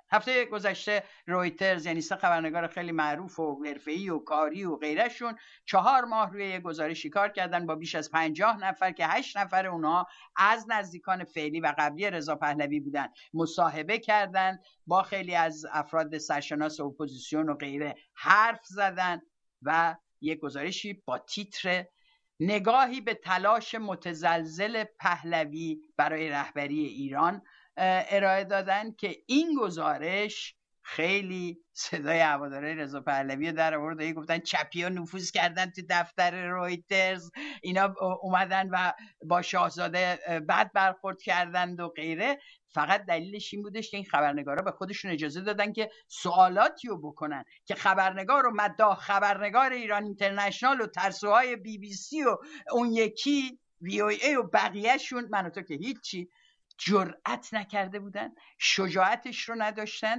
هفته گذشته رویترز، یعنی سه خبرنگار خیلی معروف و حرفه‌ای و کاری و غیرشون 4 ماه روی یه گزارشی کار کردن با بیش از 50 نفر که 8 نفر اونها از نزدیکان فعلی و قبلی رضا پهلوی بودن. مصاحبه کردن با خیلی از افراد سرشناس اپوزیسیون و غیره حرف زدن و یک گزارشی با تیتر نگاهی به تلاش متزلزل پهلوی برای رهبری ایران ارائه دادن که این گزارش خیلی صدای هوادارهای رضا پهلوی رو در آورد. گفتن چپی‌ها نفوذ کردن تو دفتر رویترز، اینا اومدن و با شاهزاده بد برخورد کردند و غیره. فقط دلیلش این بودش که این خبرنگارا به خودشون اجازه دادن که سوالاتی رو بکنن که خبرنگار و مداح خبرنگار ایران اینترنشنال و ترسوهای بی بی سی و اون یکی وی او ای و بقیهشون، من و تو که هیچی، جرأت نکرده بودن، شجاعتش رو نداشتن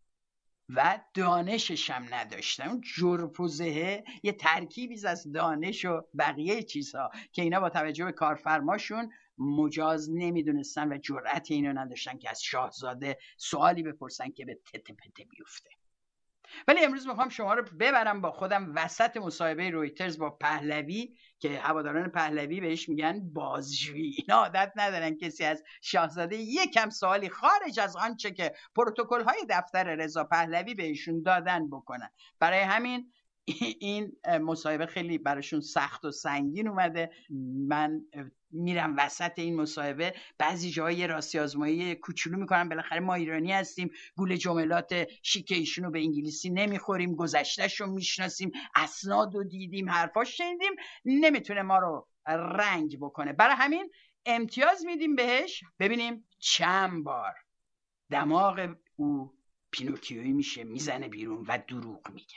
و دانشش هم نداشتن. اون جرپوزه یه ترکیبی از دانش و بقیه چیزها که اینا با توجه به کارفرماشون مجاز نمیدونستن و جرأت اینو نداشتن که از شاهزاده سوالی بپرسن که به تته پته بیفته. ولی امروز میخوام شما رو ببرم با خودم وسط مصاحبه رویترز با پهلوی که هواداران پهلوی بهش میگن بازجویی. اینا عادت ندارن کسی از شاهزاده یکم سوالی خارج از آنچه که پروتکل های دفتر رضا پهلوی بهشون دادن بکنن. برای همین این مصاحبه خیلی براشون سخت و سنگین اومده. من میرم وسط این مصاحبه، بعضی جاهای راستی آزمایی کوچولو میکنم، بالاخره ما ایرانی هستیم، گول جملات شیک ایشونو به انگلیسی نمیخوریم، گذشتهشو میشناسیم، اسنادو دیدیم، حرفاش شنیدیم، نمیتونه ما رو رنگ بکنه. برای همین امتیاز میدیم بهش، ببینیم چند بار دماغ او پینوکیویی میشه، میزنه بیرون و دروغ میگه.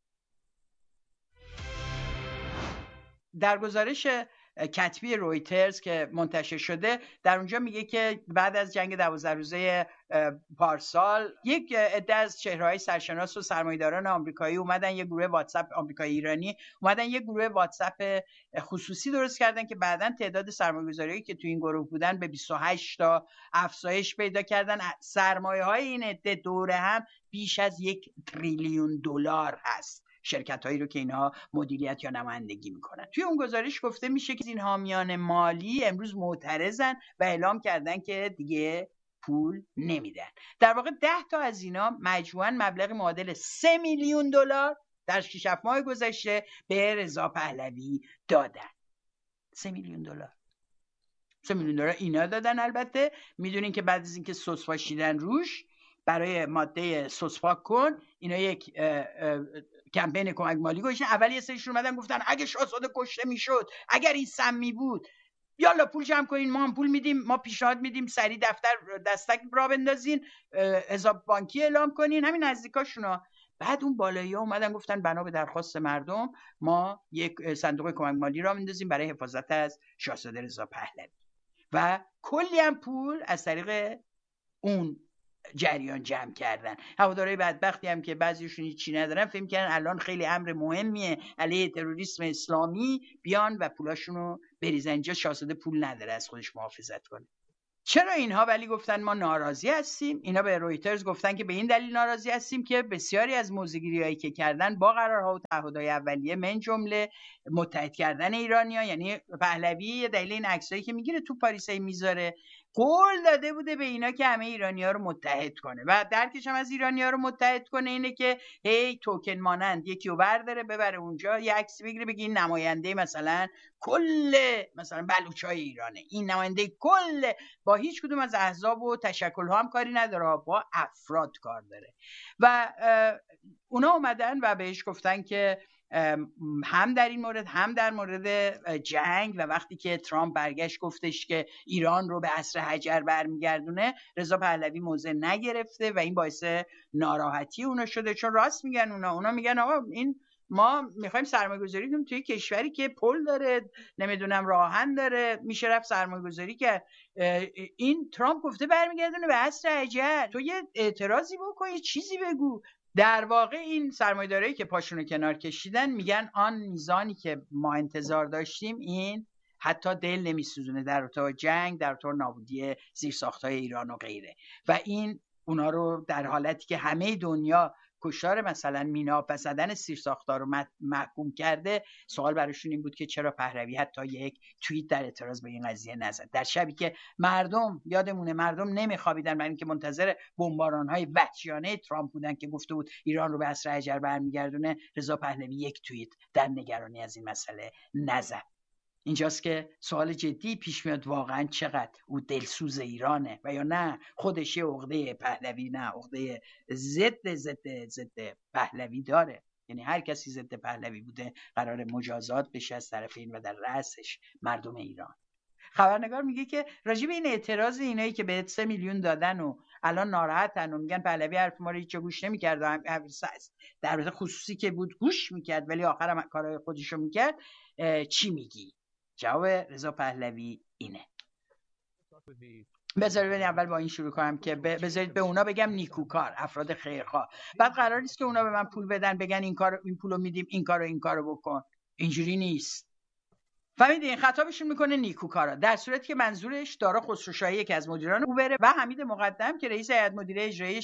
در گزارش کتبی رویترز که منتشر شده، در اونجا میگه که بعد از جنگ 12 روزه پارسال یک عده از چهره‌های سرشناس و سرمایه‌داران آمریکایی اومدن یه گروه واتساپ آمریکایی ایرانی اومدن یه گروه واتساپ خصوصی درست کردن که بعداً تعداد سرمایه‌گذاریایی که تو این گروه بودن به 28 تا افزایش پیدا کردن. سرمایه‌های این عده دوره هم بیش از 1 تریلیون دلار هست، شرکت هایی رو که اینها مدیریت یا نمایندگی میکنن. توی اون گزارش گفته میشه که این حامیان مالی امروز معترضن و اعلام کردن که دیگه پول نمیدن. در واقع 10 تا از اینا مجموعاً مبلغ معادل 3 میلیون دلار در 6 ماه گذشته به رضا پهلوی دادن. 3 میلیون دلار. 3 میلیون دلار اینا دادن. البته میدونین که بعد از اینکه سس پاشیدن روش برای ماده سس پاک کن، اینا یک کمپین کمک مالی گذاشتن. اول یه سریشون اومدن گفتن اگه شاهزاده کشته میشد، اگر این سمی بود، یالا پول جمع کنین، ما هم پول میدیم، ما پیشنهاد میدیم سری دستک را بندازین، حساب بانکی اعلام کنین، همین نزدیکاشونا. بعد اون بالایی‌ها اومدن گفتن بنا به درخواست مردم ما یک صندوق کمک مالی را میندازیم برای حفاظت از شاهزاده رضا پهلوی و کلی هم پول از طریق اون جریان جمع کردن. هوادارهای بدبختی هم که بعضیشون هیچی ندارن فهم کردن الان خیلی امر مهمیه علیه تروریسم اسلامی، بیان و پولاشونو بریزن اینجا. شاهزاده پول نداره از خودش محافظت کنه. چرا اینها ولی گفتن ما ناراضی هستیم؟ اینا به رویترز گفتن که به این دلیل ناراضی هستیم که بسیاری از موضوعگیری‌هایی که کردن با قرارها و تعهدهای اولیه، من جمله متحد کردن ایرانی‌ها، یعنی پهلوی دلیل این عکسایی که میگیره تو پاریس میذاره، قول داده بوده به اینا که همه ایرانی‌ها رو متحد کنه و درکش هم از ایرانی‌ها رو متحد کنه اینه که هی توکن مانند یکی رو برداره ببره اونجا یه عکس بگیره بگه این نماینده مثلا کل مثلا بلوچای ایرانه، این نماینده کل، با هیچ کدوم از احزاب و تشکل‌ها هم کاری نداره، با افراد کار داره. و اونا اومدن و بهش گفتن که هم در این مورد هم در مورد جنگ و وقتی که ترامپ برگشت گفتش که ایران رو به عصر حجر برمیگردونه، رضا پهلوی موضع نگرفته و این باعث ناراحتی اونا شده. چون راست میگن اونا میگن آقا این ما میخوایم سرمایه‌گذاری کنیم توی کشوری که پل داره، نمیدونم راهن داره، میشه رفت سرمایه‌گذاری کرد. این ترامپ گفته برمیگردونه به عصر حجر، تو یه اعتراضی بکن، یه چیزی بگو. در واقع این سرمایه‌دارایی که پاشونو کنار کشیدن میگن آن میزانی که ما انتظار داشتیم این حتی دل نمیسوزونه در ارتباط جنگ، در ارتباط نابودی زیرساخت‌های ایران و غیره. و این اونا رو در حالتی که همه دنیا کشتار مثلا میناب و زدن سیرساختار رو محکوم کرده، سوال براشون این بود که چرا پهلوی حتی یک توییت در اعتراض به این قضیه نزد، در شبی که مردم یادمونه مردم نمیخوابیدن برای اینکه منتظر بمباران‌های وحشیانه ترامپ بودن که گفته بود ایران رو به عصر حجر برمیگردونه. رضا پهلوی یک توییت در نگرانی از این مسئله نزد. اینجاست که سوال جدی پیش میاد، واقعا چقدر او دلسوز ایرانه و یا نه خودش یه عقده پهلوی، نه عقده ضد پهلوی داره. یعنی هر کسی ضد پهلوی بوده قرار مجازات بشه از طرفین و در رأسش مردم ایران. خبرنگار میگه که راجب این اعتراض اینایی که به 3 میلیون دادن و الان ناراحتن و میگن پهلوی حرف ما رو هیچ گوش نمی‌کرد، در مورد خصوصی که بود گوش میکرد ولی آخرم کارهای خودشو میکرد، چی میگی؟ جواب رضا پهلوی اینه. بذارید اول با این شروع کنم که بذارید به اونا بگم نیکوکار، افراد خیرخواه. بعد قرار نیست که اونا به من پول بدن بگن این کارو، این پولو میدیم، این کارو بکن. اینجوری نیست. فهمیدین؟ خطابشون میکنه نیکوکارا، در صورتی که منظورش دارا خسروشاهی که از مدیران اوبر و حمید مقدم که رئیس هیئت مدیره اجرایی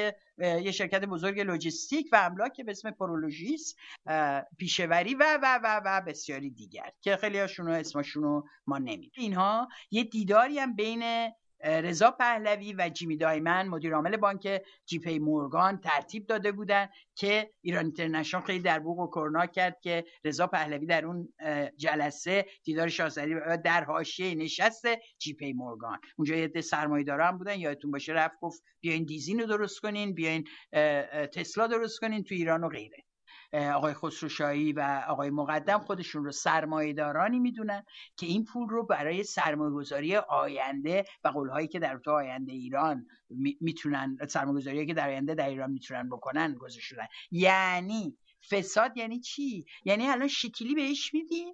یه شرکت بزرگ لوجستیک و املاک به اسم پرولوژیس، پیشوری و بسیاری دیگر که خیلی هاشون اسمشون ما نمیدونیم. اینها یه دیداری هم بین رضا پهلوی و جیمی دایمن مدیر عامل بانک جی پی مورگان ترتیب داده بودن که ایران اینترنشنال خیلی در بوق و کرنا کرد که رضا پهلوی در اون جلسه دیدار شاهزادی در حاشیه نشست جی پی مورگان، اونجا یه عده سرمایه‌دارا هم بودن، یادتون باشه رفت گفت بیاین دیزین رو درست کنین، بیاین تسلا درست کنین تو ایران و غیره. آقای خسروشاهی و آقای مقدم خودشون رو سرمایه‌دارانی میدونن که این پول رو برای سرمایه‌گذاری آینده و قول‌هایی که در تو آینده ایران میتونن، سرمایه‌گذاری که در آینده در ایران میتونن بکنن گذاشتن. یعنی فساد یعنی چی؟ یعنی الان شکلی بهش میدی،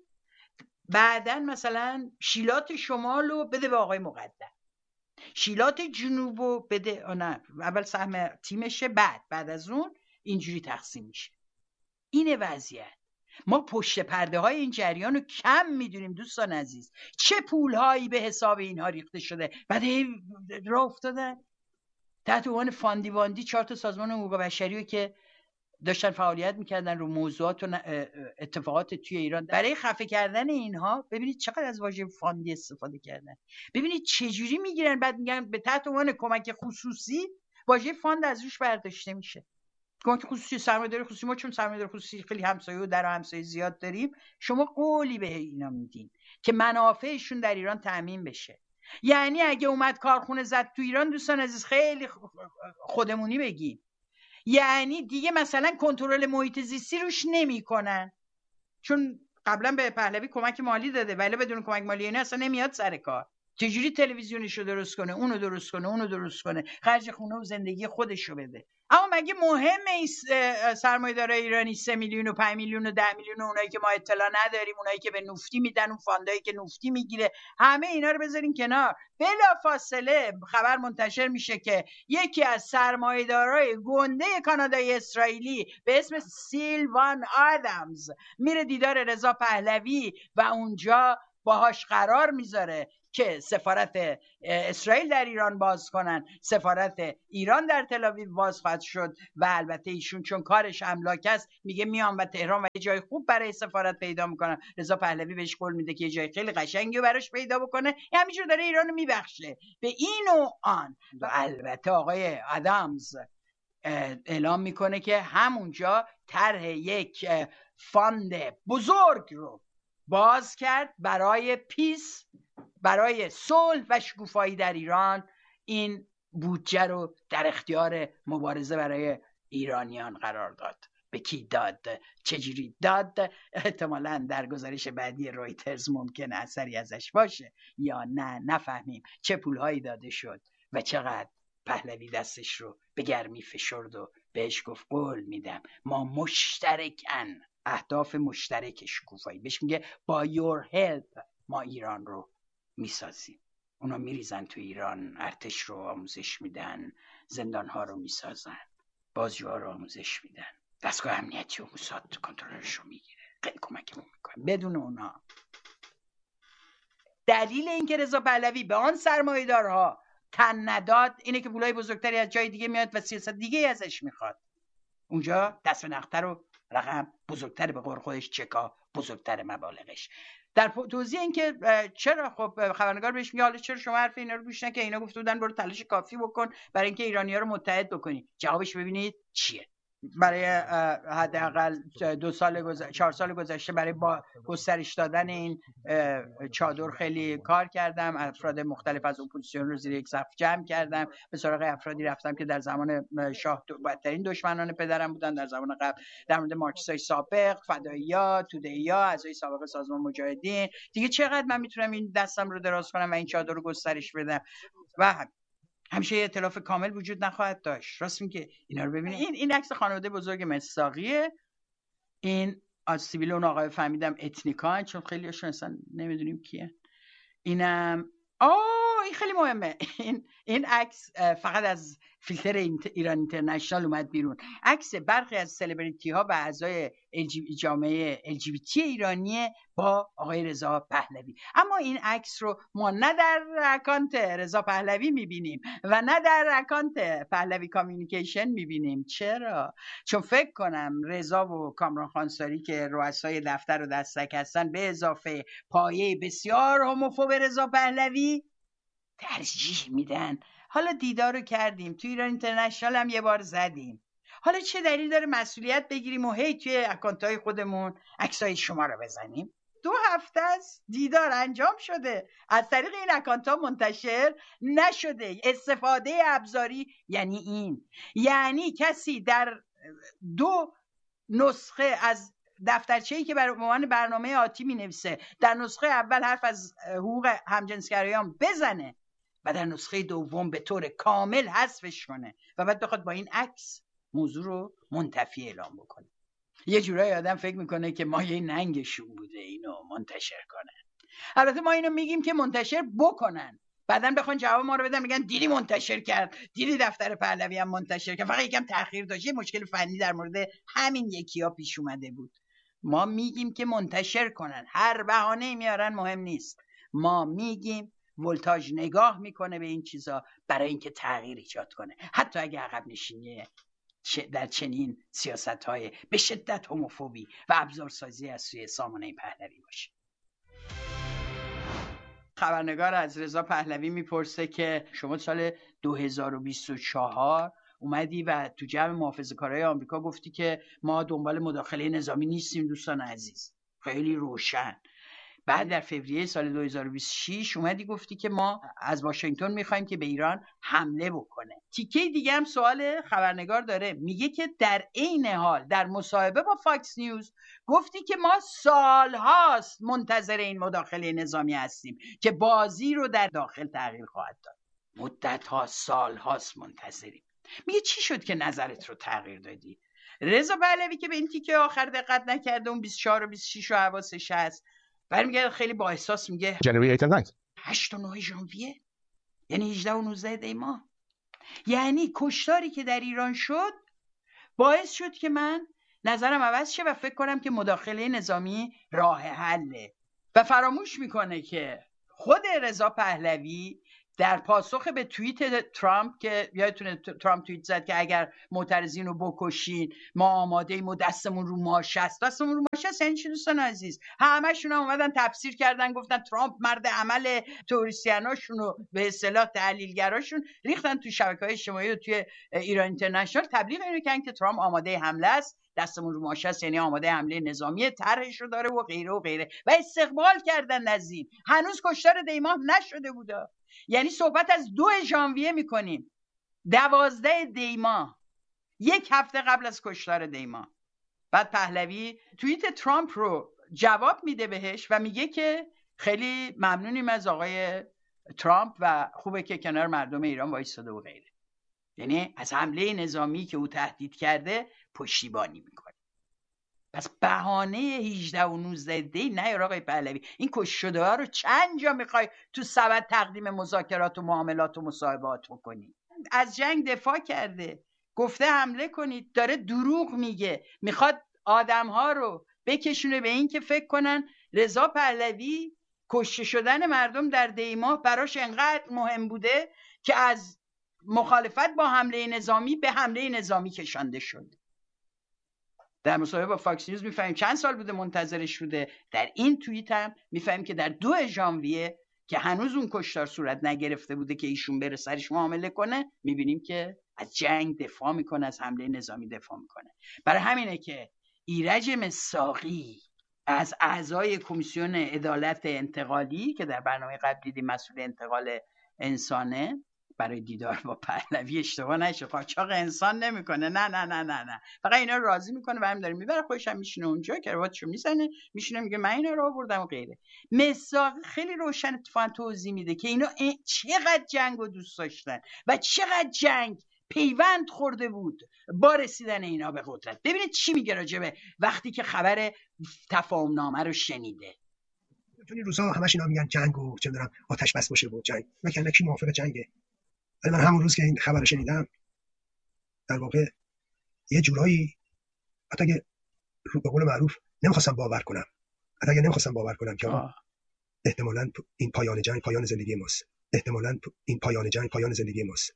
بعدن مثلا شیلات شمال رو بده به آقای مقدم، شیلات جنوب رو بده، نه اول سهم تیمشه، بعد از اون اینجوری تقسیم میشه. اینه وضعیت. ما پشت پرده های این جریان رو کم میدونیم دوستان عزیز، چه پول هایی به حساب اینها ریخته شده، بعد راه افتادن تحت عنوان فاندی 4 تا سازمان حقوق بشری که داشتن فعالیت میکردن رو موضوعات و اتفاقات توی ایران. برای خفه کردن اینها ببینید چقدر از واژه فاندی استفاده کردن، ببینید چجوری میگیرن، بعد میگن به تحت عنوان کمک خصوصی واژه فاند از روش برداشته میشه. کمک خصوصی، سرمایه‌داری خصوصی، ما چون سرمایه‌داری خصوصی خیلی همسایه و در همسایه زیاد داریم، شما قولی به اینا میدین که منافعشون در ایران تامین بشه. یعنی اگه اومد کارخونه زد تو ایران دوستان عزیز خیلی خودمونی بگیم، یعنی دیگه مثلا کنترل محیط زیستی روش نمیکنن، چون قبلا به پهلوی کمک مالی داده ولی بدون کمک مالی اینا اصلا نمیاد سر کار. چجوری تلویزیونش رو درست کنه، اونو درست کنه، خرج خونه و زندگی خودش رو بده. اما مگه مهمه این سرمایه‌دارای ایرانی 3 میلیون و 5 میلیون و 10 میلیون و اونایی که ما اطلاع نداریم، اونایی که به نفتی میدن، اون فاندایی که نفتی میگیره، همه اینا رو بذارین کنار. بلافاصله خبر منتشر میشه که یکی از سرمایه‌دارای گنده کانادایی اسرائیلی به اسم سیلوان آدمز میره دیدار رضا پهلوی و اونجا باهاش قرار میذاره که سفارت اسرائیل در ایران باز کنن، سفارت ایران در تل‌آویو باز خواهد شد و البته ایشون چون کارش املاک است میگه میام و تهران و یه جای خوب برای سفارت پیدا میکنم. رضا پهلوی بهش قول میده که یه جای خیلی قشنگی براش پیدا بکنه، همینجور داره ایرانو میبخشه به این و آن. و البته آقای آدمز اعلام میکنه که همونجا طرح یک فاند بزرگ رو باز کرد برای پیس، برای صلح و شکوفایی در ایران. این بودجه رو در اختیار مبارزه برای ایرانیان قرار داد. به کی داد؟ چجوری داد؟ احتمالاً در گزارش بعدی رویترز ممکنه اثری ازش باشه یا نه، نفهمیم چه پولهایی داده شد و چقدر پهلوی دستش رو به گرمی فشرد و بهش گفت قول میدم ما مشترکن، اهداف مشترک شکوفایی، بهش میگه با your help ما ایران رو میسازیم. اونا میریزن تو ایران، ارتش رو آموزش میدن، زندانها رو میسازن، بازجوها رو آموزش میدن، دستگاه امنیتی و موساد کنترلش رو میگیره، خیلی کمکمون میکنه. بدون اونا دلیل اینکه رضا پهلوی به آن سرمایه‌دارها تن نداد اینه که پولای بزرگتری از جای دیگه میاد و سیاست دیگه ازش میخواد. اونجا دست به نقطه و رقم بزرگتر، به قول خودش چکا بزرگتر مبالغش. در توضیح این که چرا خب خبرنگار بهش میگه حالا چرا شما حرف اینا رو گوش نکنی، اینا گفته بودن برو تلاش کافی بکن برای اینکه ایرانی‌ها رو متحد بکنی. جوابش ببینید چیه. برای حداقل 4 سال گذشته برای با گسترش دادن این چادر خیلی کار کردم. افراد مختلف از اپوزیسیون رو زیر یک سقف جمع کردم. به سراغ افرادی رفتم که در زمان شاه بدترین دشمنان پدرم بودن در زمان قبل، در مورد مارکسیستای سابق، فدایی‌ها، توده‌ای‌ها، اعضای سابق سازمان مجاهدین. دیگه چقدر من میتونم این دستم رو دراز کنم و این چادر رو گسترش بدم؟ و همیشه ائتلاف کامل وجود نخواهد داشت. راست میگه. اینا رو ببینید. این عکس خانواده بزرگ مصداقیه. این از سیبیل اون آقای فهمیدم اتنیکان، چون خیلی هاشون اصلا نمیدونیم کیه. اینم این خیلی مهمه. این عکس فقط از فیلتر ایران اینترنشنال اومد بیرون. عکس برخی از سلبریتی ها و اعضای جامعه LGBT ایرانی با آقای رضا پهلوی. اما این عکس رو ما نه در اکانت رضا پهلوی میبینیم و نه در اکانت پهلوی کامیونیکیشن میبینیم. چرا؟ چون فکر کنم رضا و کامران خانساری که رؤسای دفتر و دستک هستن، به اضافه پایه بسیار هوموفوب رضا پهلوی، ترجیح میدن. حالا دیدار رو کردیم، تو ایران اینترنشنال هم یه بار زدیم، حالا چه دلیل داره مسئولیت بگیریم و هی توی اکانت‌های خودمون عکسای شما رو بزنیم؟ 2 هفته است دیدار انجام شده، از طریق این اکانت‌ها منتشر نشده. استفاده ابزاری یعنی این، یعنی کسی در 2 نسخه از دفترچه‌ای که برای عنوان برنامه آتی می‌نویسه، در نسخه اول حرف از حقوق همجنسگرایان بزنه و در نسخه دوم به طور کامل حذفش کنه و بعد بخواد با این عکس موضوع رو منتفی اعلام بکنه. یه جورایی آدم فکر میکنه که مایه ننگشون بوده اینو منتشر کنن. البته ما اینو میگیم که منتشر بکنن، بعداً بخوان جواب ما رو بدن میگن دیدی منتشر کرد، دیدی دفتر پهلوی هم منتشر کرد، فقط یکم تأخیر داشت، یه مشکل فنی در مورد همین یکی‌ها پیش اومده بود. ما میگیم که منتشر کنن، هر بهانه‌ای میارن مهم نیست. ما میگیم ولتاژ نگاه میکنه به این چیزا برای اینکه تغییر ایجاد کنه، حتی اگه عقب نشینی در چنین سیاست‌های به شدت هوموفوبی و ابزارسازی از سوی سامانه پهلوی باشه. خبرنگار از رضا پهلوی میپرسه که شما سال 2024 اومدی و تو جمع محافظه‌کارای آمریکا گفتی که ما دنبال مداخله نظامی نیستیم دوستان عزیز. خیلی روشن. بعد در فوریه سال 2026 اومدی گفتی که ما از واشنگتن میخوایم که به ایران حمله بکنه. تیکه دیگه هم سوال خبرنگار داره، میگه که در عین حال در مصاحبه با فاکس نیوز گفتی که ما سالهاست منتظر این مداخله نظامی هستیم که بازی رو در داخل تغییر خواهد داد. مدت‌ها، سالهاست منتظریم. میگه چی شد که نظرت رو تغییر دادی؟ رضا پهلوی که به این تیکه آخر دقت نکرده، اون 24 و 26 و حواسش هست، برمیگرده خیلی با احساس میگه 8 و 9 ژانویه، یعنی 18 و 19 دی ماه، یعنی کشتاری که در ایران شد باعث شد که من نظرم عوض شه و فکر کنم که مداخله نظامی راه حله. و فراموش میکنه که خود رضا پهلوی در پاسخ به توییت ترامپ، که یادتونه ترامپ توییت زد که اگر معترضین رو بکشین ما آماده ایم و دستمون رو ماشه است. دستمون رو ماشه است یعنی چی دوستان عزیز؟ همشون هم اومدن تفسیر کردن، گفتن ترامپ مرد عمل، توریستیاناشون رو به اصطلاح تحلیلگراشون ریختن تو شبکه‌های اجتماعی و توی ایران اینترنشنال تبلیغ اینو کردن که ترامپ آماده حمله است، دستمون رو ماشه است یعنی آماده حمله نظامی، طرحش رو داره و غیره و غیره، و استقبال کردن از این. هنوز کشتار دیماه نشده بوده، یعنی صحبت از 2 ژانویه میکنیم، 12 دیماه، 1 هفته قبل از کشتار دیماه. بعد پهلوی توییت ترامپ رو جواب میده بهش و میگه که خیلی ممنونیم از آقای ترامپ و خوبه که کنار مردم ایران وایساده و غیره. یعنی از حمله نظامی که او تهدید کرده پشتیبانی میکنه. پس بهانه 18 و 19 دی نیار آقای پهلوی. این کشته ها رو چند جا میخوای تو سبد تقدیم مذاکرات و معاملات و مصاحبات بکنی؟ از جنگ دفاع کرده، گفته حمله کنید، داره دروغ میگه، میخواد آدم ها رو بکشونه به این که فکر کنن رضا پهلوی کشته شدن مردم در دی ماه براش انقدر مهم بوده که از مخالفت با حمله نظامی به حمله نظامی کشانده شد. در مصاحبه با فاکس نیوز میفهمیم چند سال بوده منتظرش بوده. در این توییت هم میفهمیم که در 2 ژانویه که هنوز اون کشتار صورت نگرفته بوده که ایشون بره سرش معامله کنه، میبینیم که از جنگ دفاع میکنه، از حمله نظامی دفاع میکنه. برای همینه که ایرج مصداقی از اعضای کمیسیون عدالت انتقالی که در برنامه قبل دیدیم مسئول انتقال انسانه، برای دیدار با پهلوی اشتباه نشه، قاچاق انسان نمیکنه، نه نه نه نه نه، فقط اینا رو راضی میکنه و همین داره میبره خودش هم میشینه اونجا کراواتشو میزنه میشینه میگه من اینا رو آوردم و غیره. مصداق خیلی روشن اتفاقا توضیح میده که اینا چقدر جنگ رو دوست داشتن و چقدر جنگ پیوند خورده بود با رسیدن اینا به قدرت. ببینید چی میگه راجبه وقتی که خبر تفاهم نامه رو شنیده. چون این روزا همش اینا میگن جنگ و چه می‌دونم آتش بس باشه و جنگ، مثلا کی موافق جنگه؟ ولی من همون روز که این خبر رو شنیدم در واقع یه جورایی حتی که به قول معروف نمیخواستم باور کنم، که احتمالاً این پایان جنگ پایان زندگی ماست، احتمالاً این پایان جنگ پایان زندگی ماست.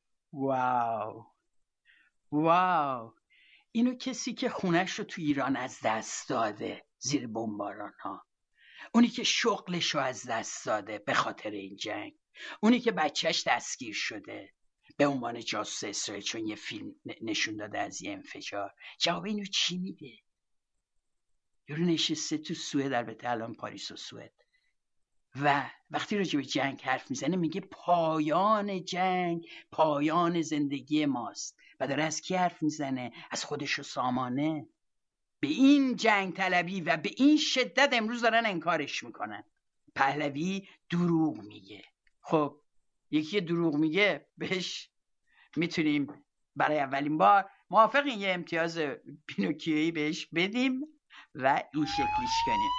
واو اینو کسی که خونش رو تو ایران از دست داده زیر بمباران ها، اونی که شغلش رو از دست داده به خاطر این جنگ، اونی که بچهش دستگیر شده به عنوان جاسوس اسرائیل چون یه فیلم نشون داده از یه انفجار، جواب اینو چی میده؟ یارو نشسته تو سوئد، البته الان پاریس و سوئد، و وقتی راجع به جنگ حرف میزنه میگه پایان جنگ پایان زندگی ماست و داره از کی حرف میزنه؟ از خودش و سامانه. به این جنگ طلبی و به این شدت امروز دارن انکارش میکنن. پهلوی دروغ میگه. خب یکی دروغ میگه بهش میتونیم برای اولین بار موافقین یه امتیاز پینوکیویی بهش بدیم و این شکلیش کنیم.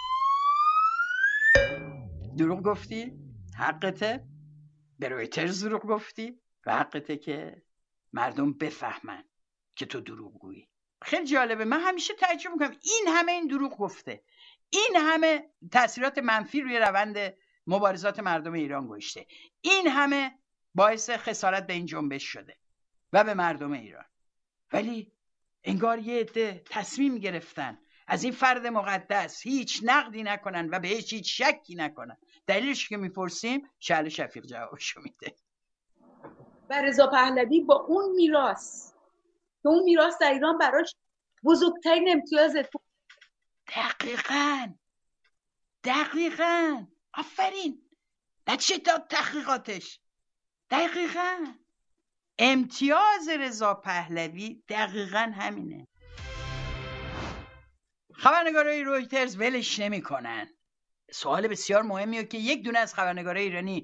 دروغ گفتی؟ حقته. به رویترز دروغ گفتی و حقته که مردم بفهمن که تو دروغ گویی. خیلی جالبه، من همیشه تعجب میکنم این همه این دروغ گفته، این همه تاثیرات منفی روی روند مبارزات مردم ایران گذاشته، این همه باعث خسارت به این جنبش شده و به مردم ایران، ولی انگار یه عده تصمیم گرفتن از این فرد مقدس هیچ نقدی نکنن و بهش هیچ شکی نکنن. دلیلش که میپرسیم شعله شفیق جوابشو میده. و رضا پهلوی با اون میراث که اون میراث در ایران براش بزرگترین امتیاز دقیقاً آفرین، نتیجه داد تحقیقاتش. دقیقاً امتیاز رضا پهلوی دقیقاً همینه. خبرنگارای رویترز ولش نمی‌کنن. سوال بسیار مهمیه که یک دونه از خبرنگارای ایرانی،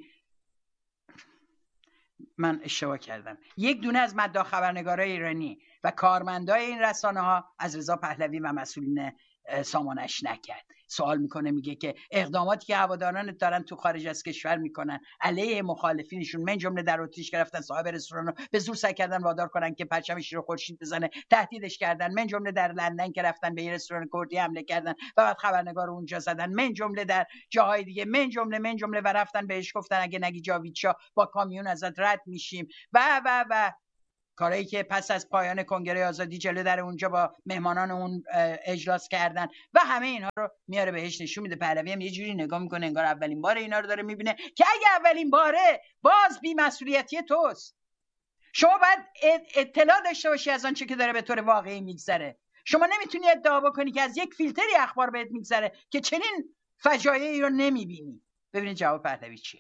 من اشتباه کردم، یک دونه از مداح خبرنگارای ایرانی و کارمندای این رسانه ها از رضا پهلوی و مسئولین سامانش نکرد. سوال میکنه، میگه که اقداماتی که هواداران دارن تو خارج از کشور میکنن علیه مخالفینشون، من جمله در اتریش گرفتن صاحب رستوران رو به زور سعی کردن وادار کنن که پرچمش رو خورشید بزنه، تهدیدش کردن، من جمله در لندن که رفتن به یه رستوران کردی حمله کردن و بعد خبرنگار اونجا زدن، من جمله در جاهای دیگه، من جمله و رفتن بهش گفتن اگه نگی جاوید شاه با کامیون ازت رد میشیم و کارهایی که پس از پایان کنگره آزادی جلو در اونجا با مهمانان اون اجلاس کردن و همه اینها رو میاره بهش نشون میده. پهلوی هم یه جوری نگاه میکنه انگار اولین بار اینا رو داره میبینه که اگه اولین باره باز بی‌مسئولیتی توست. شما باید اطلاع داشته باشی از آنچه که داره به طور واقعی میگذره. شما نمیتونی ادعا بکنی که از یک فیلتری اخبار بهت میگذره که چنین فجایعی رو نمیبینی. ببینید جواب پهلوی چیه.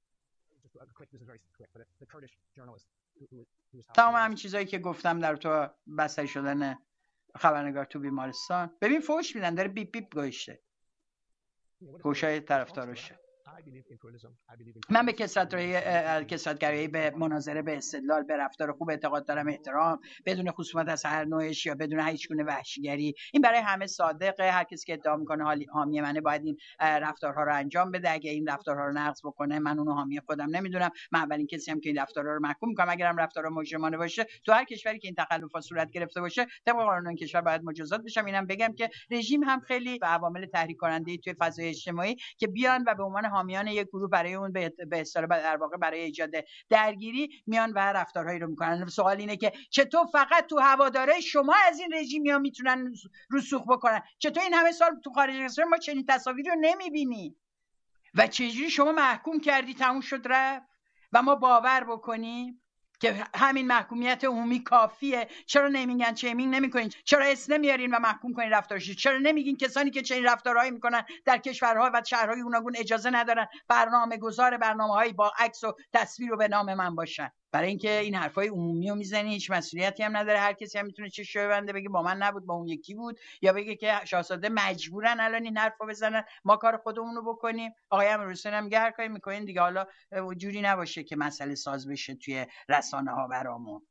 تمام همین چیزایی که گفتم در تو بستری شدن خبرنگار تو بیمارستان، ببین فوش میدن، داره بیپ بیپ گوشته گوشای طرفدارشه. من به کثرت‌گرایی، به مناظره، به استدلال، به رفتار خوب اعتقاد دارم، احترام بدون خصومت از هر نوعش یا بدون هیچ گونه وحشیگری. این برای همه صادقه. هر کسی که ادعا میکنه حامی منه باید این رفتارها رو انجام بده. اگه این رفتارها رو نقض بکنه من اونو حامی خودم نمیدونم. من اولین کسی هم که این رفتارها رو محکوم میکنم. اگرم رفتارها مجرمانه باشه تو هر کشوری که این تخلفات صورت گرفته باشه طبق قانون این کشور باید مجازات بشم. اینم بگم که رژیم هم خیلی به عوامل تحریک کننده توی فضای اجتماعی که بیان و به عنوان حامیان یک گروه برای اون به اصطلاح در واقع برای ایجاد درگیری میان و رفتارهایی رو میکنن. سوال اینه که چطور فقط تو هواداره شما از این رژیمیا میتونن رسوخ بکنن؟ چطور این همه سال تو خارج از ما چنین تصاویری رو نمیبینی؟ و چجوری شما محکوم کردی تموم شد رفت و ما باور بکنیم که همین محکومیت عمومی کافیه؟ چرا نمیگن چیمینگ نمیکنین؟ چرا اسم نمیارین و محکوم کنین رفتارش؟ چرا نمیگین کسانی که چنین رفتارهایی میکنن در کشورها و شهرهای گوناگون اجازه ندارن برنامه‌گذار برنامه‌هایی با عکس و تصویر رو به نام من باشن؟ برای اینکه این حرفای عمومی رو میزنی، هیچ مسئولیتی هم نداره، هر کسی هم میتونه چشش ببنده بگه با من نبود با اون یکی بود، یا بگه که شاهزاده مجبورن الان این حرفو بزنن ما کار خودمون رو بکنیم. آقای امیرحسین هم میگه هر کاری میکنین دیگه، حالا جوری نباشه که مسئله ساز بشه توی رسانه‌ها برامون.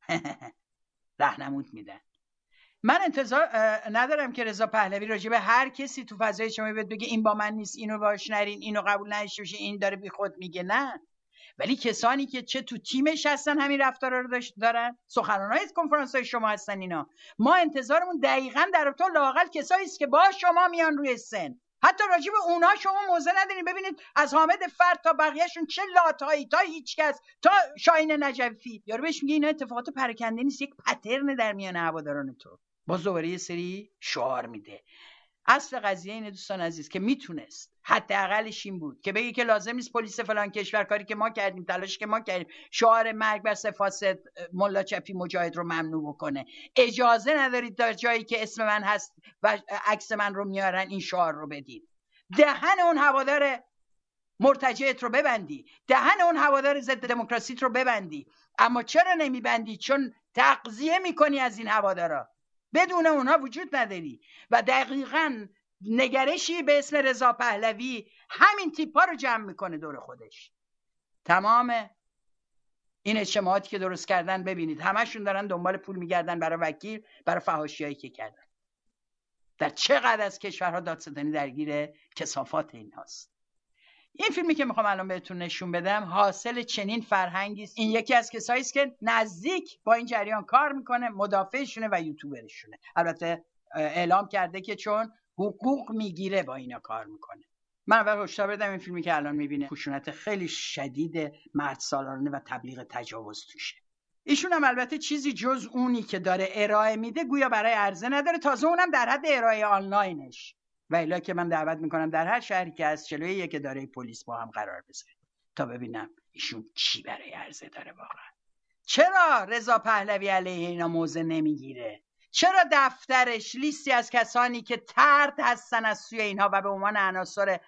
راهنمود میدن. من انتظار ندارم که رضا پهلوی راجع به هر کسی تو فضای اجتماعی بگه این با من نیست، اینو باش نرین، اینو قبول نداشته باشین، این داره بیخود میگه. نه، ولی کسانی که چه تو تیمش هستن همین رفتارا رو دارن، سخنرانای کنفرانس‌های شما هستن، اینا ما انتظارمون دقیقاً در تو لااقل کسایی است که با شما میان روی سن. حتی راجع به اونها شما موضع ندارین. ببینید از حامد فرد تا بقیه‌شون چه لاتایی، تا هیچکس، تا شاهین نجفی، یارو بهش میگه اینا اتفاقات پراکنده نیست، یک پترن در میان هواداران تو. باز دوباره یه سری شعار میده. اصل قضیه اینه دوستان عزیز که میتونست حداقلش این بود که بگی که لازم نیست پلیس فلان کشور کاری که ما کردیم، تلاش که ما کردیم، شعار مرگ بر فاسد ملا چپی مجاهد رو ممنوع بکنه. اجازه ندارید در جایی که اسم من هست و عکس من رو میارن این شعار رو بدید. دهن اون هوادار مرتجعت رو ببندی، دهن اون هوادار ضد دموکراسیت رو ببندی. اما چرا نمیبندی؟ چون تغذیه میکنی از این هوادارا، بدون اونها وجود نداری. و دقیقاً نگرشی به اسم رضا پهلوی همین تیپا رو جمع میکنه دور خودش. تمام این اجتماعاتی که درست کردن ببینید همشون دارن دنبال پول میگردن برای وکیل، برای فحاشیایی که کردن. در چقدر از کشورها دادستانی درگیر کثافات این هاست. این فیلمی که میخوام الان بهتون نشون بدم حاصل چنین فرهنگی است. این یکی از کسایی است که نزدیک با این جریان کار میکنه، مدافعشونه و یوتیوبرشونه. البته اعلام کرده که چون حقوق میگیره با اینا کار میکنه. من اول هشدار بدم این فیلمی که الان میبینه خشونت خیلی شدید مردسالارانه و تبلیغ تجاوز توشه. ایشون هم البته چیزی جز اونی که داره ارائه میده گویا برای عرضه نداره، تازه اونم در حد ارائه آنلاینش. و الا که من دعوت میکنم در هر شهری که از 41 اداره پلیس با هم قرار بذاریم تا ببینم ایشون چی برای عرضه داره واقعا. چرا رضا پهلوی علیه اینا موضع نمیگیره؟ چرا دفترش لیستی از کسانی که طرد هستن از سوی اینها و به عنوان عناصر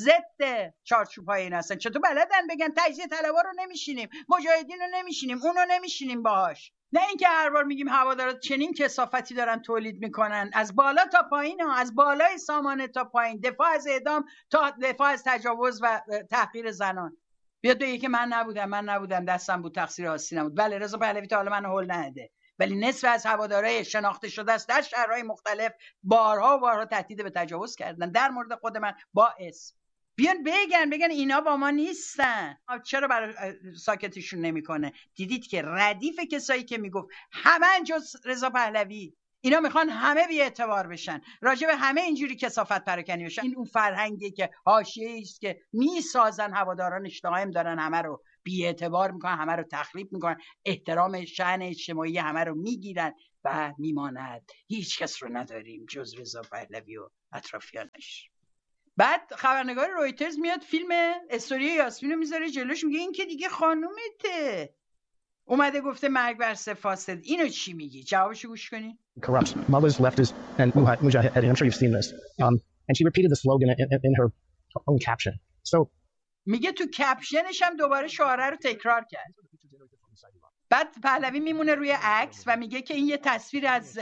ضد چارچوب‌های این هستن؟ چطور بلدن بگن تجزیه طلبا رو نمیشینیم، مجاهدین رو نمیشینیم، اونو نمیشینیم باهاش؟ نه اینکه هر بار میگیم هوادارا چنین کثافتی دارن تولید میکنن، از بالا تا پایین ها، از بالای سامانه تا پایین، دفاع از اعدام تا دفاع از تجاوز و تحقیر زنان. بیاد بگه که من نبودم دستم بود، تقصیر آسینا بود. بله، رضا پهلوی تا حالا من هول نده، ولی نصف از هوادارهای شناخته شده است در شهرهای مختلف بارها و بارها تهدید به تجاوز کردن. در مورد خود من با اسم بیان بگن اینا با ما نیستن. چرا برای ساکتشون نمیکنه؟ دیدید که ردیف کسایی که میگفت همه جز رضا پهلوی، اینا میخوان همه بی اعتبار بشن، راجع به همه اینجوری کثافت پراکنی بشن. این اون فرهنگی که حاشیه‌ای است که میسازن، هوادارانش دائم دارن همه رو بی اعتبار میکنن، همه رو تخریب میکنن، احترام شأن اجتماعی همه رو میگیرن و میماند هیچ کس رو نداریم جز رضا پهلوی و اطرافیانش. بعد خبرنگار رویترز میاد فیلم استوری یاسمین رو میذاره جلوش، میگه این که دیگه خانومته، اومده گفته مرگ بر فاسد. اینو چی میگی؟ جوابشو گوش کنین. Corrupts mullahs, leftists, and mujahideen. I'm sure you've seen this. And she repeated the slogan in her own caption. So میگه تو کپشنش هم دوباره شعاره رو تکرار کرد. بعد پهلوی میمونه روی عکس و میگه که این یه تصویر از